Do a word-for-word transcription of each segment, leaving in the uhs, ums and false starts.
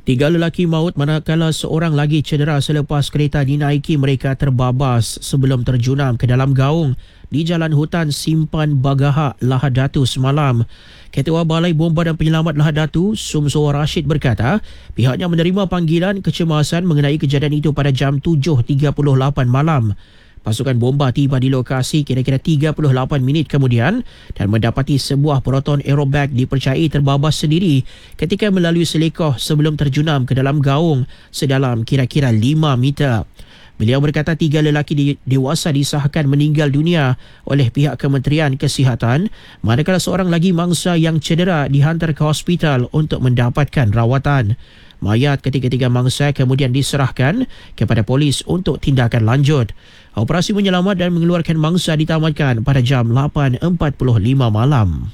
Tiga lelaki maut manakala seorang lagi cedera selepas kereta dinaiki mereka terbabas sebelum terjunam ke dalam gaung di Jalan Hutan Simpan Bagahak, Lahad Datu semalam. Ketua Balai Bomba dan Penyelamat Lahad Datu, Sumso Rashid berkata, pihaknya menerima panggilan kecemasan mengenai kejadian itu pada jam tujuh tiga puluh lapan malam. Pasukan bomba tiba di lokasi kira-kira tiga puluh lapan minit kemudian dan mendapati sebuah proton aerobag dipercayai terbabas sendiri ketika melalui selekoh sebelum terjunam ke dalam gaung sedalam kira-kira lima meter. Beliau berkata tiga lelaki dewasa disahkan meninggal dunia oleh pihak Kementerian Kesihatan, manakala seorang lagi mangsa yang cedera dihantar ke hospital untuk mendapatkan rawatan. Mayat ketiga-tiga mangsa kemudian diserahkan kepada polis untuk tindakan lanjut. Operasi menyelamat dan mengeluarkan mangsa ditamatkan pada jam lapan empat puluh lima malam.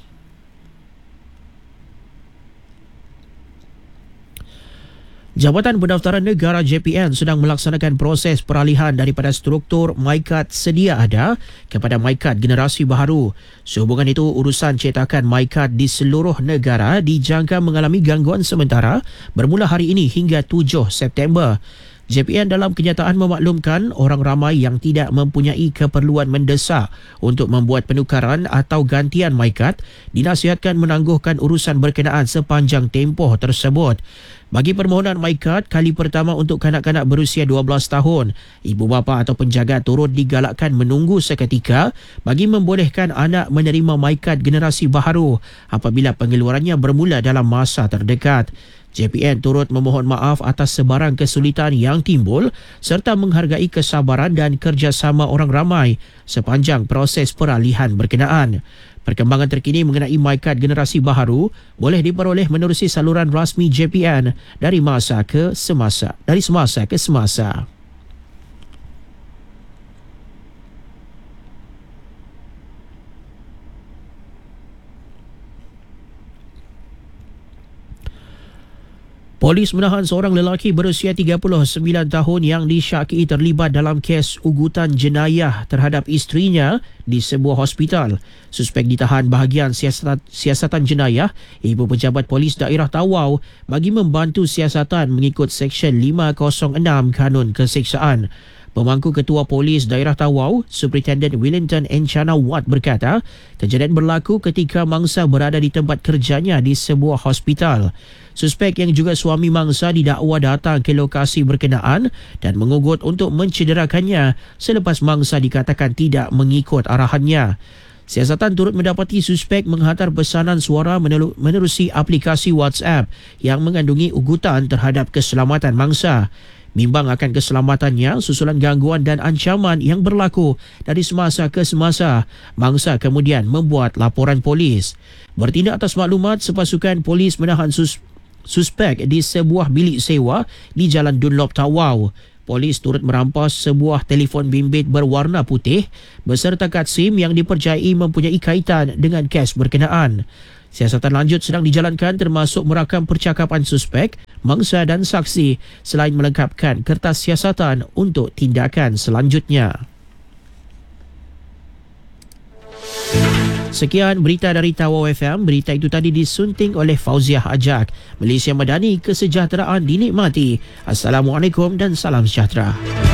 Jabatan Pendaftaran Negara J P N sedang melaksanakan proses peralihan daripada struktur MyKad sedia ada kepada MyKad generasi baharu. Sehubungan itu, urusan cetakan MyKad di seluruh negara dijangka mengalami gangguan sementara bermula hari ini hingga tujuh September. J P N dalam kenyataan memaklumkan orang ramai yang tidak mempunyai keperluan mendesak untuk membuat penukaran atau gantian MyKad dinasihatkan menangguhkan urusan berkenaan sepanjang tempoh tersebut. Bagi permohonan MyKad kali pertama untuk kanak-kanak berusia dua belas tahun, ibu bapa atau penjaga turut digalakkan menunggu seketika bagi membolehkan anak menerima MyKad generasi baharu apabila pengeluarannya bermula dalam masa terdekat. J P N turut memohon maaf atas sebarang kesulitan yang timbul serta menghargai kesabaran dan kerjasama orang ramai sepanjang proses peralihan berkenaan. Perkembangan terkini mengenai MyKad generasi baharu boleh diperoleh menerusi saluran rasmi J P N dari masa ke semasa, dari semasa ke semasa. Polis menahan seorang lelaki berusia tiga puluh sembilan tahun yang disyaki terlibat dalam kes ugutan jenayah terhadap isterinya di sebuah hospital. Suspek ditahan bahagian siasatan, siasatan jenayah Ibu Pejabat Polis Daerah Tawau bagi membantu siasatan mengikut Seksyen lima kosong enam Kanun Keseksaan. Pemangku Ketua Polis Daerah Tawau, Superintendent Wellington Enchana Watt berkata, kejadian berlaku ketika mangsa berada di tempat kerjanya di sebuah hospital. Suspek yang juga suami mangsa didakwa datang ke lokasi berkenaan dan mengugut untuk mencederakannya selepas mangsa dikatakan tidak mengikut arahannya. Siasatan turut mendapati suspek menghantar pesanan suara menerusi aplikasi WhatsApp yang mengandungi ugutan terhadap keselamatan mangsa. Bimbang akan keselamatannya susulan gangguan dan ancaman yang berlaku dari semasa ke semasa, mangsa kemudian membuat laporan polis. Bertindak atas maklumat, sepasukan polis menahan sus- suspek di sebuah bilik sewa di Jalan Dunlop Tawau. Polis turut merampas sebuah telefon bimbit berwarna putih beserta kad SIM yang dipercayai mempunyai kaitan dengan kes berkenaan. Siasatan lanjut sedang dijalankan termasuk merakam percakapan suspek, mangsa dan saksi selain melengkapkan kertas siasatan untuk tindakan selanjutnya. Sekian berita dari Tawau F M. Berita itu tadi disunting oleh Fauziah Ajak. Malaysia Madani, kesejahteraan dinikmati. Assalamualaikum dan salam sejahtera.